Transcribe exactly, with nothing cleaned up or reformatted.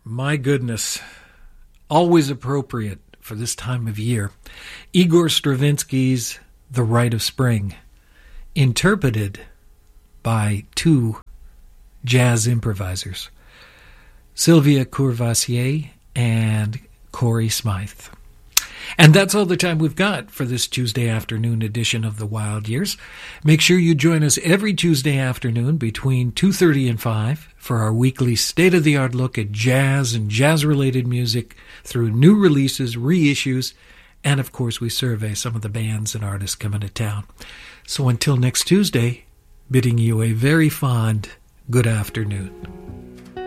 My goodness. Always appropriate for this time of year. Igor Stravinsky's The Rite of Spring, interpreted by two jazz improvisers, Sylvia Courvoisier and Corey Smythe. And that's all the time we've got for this Tuesday afternoon edition of The Wild Years. Make sure you join us every Tuesday afternoon between two thirty and five for our weekly state-of-the-art look at jazz and jazz-related music through new releases, reissues, and of course we survey some of the bands and artists coming to town. So until next Tuesday, bidding you a very fond good afternoon.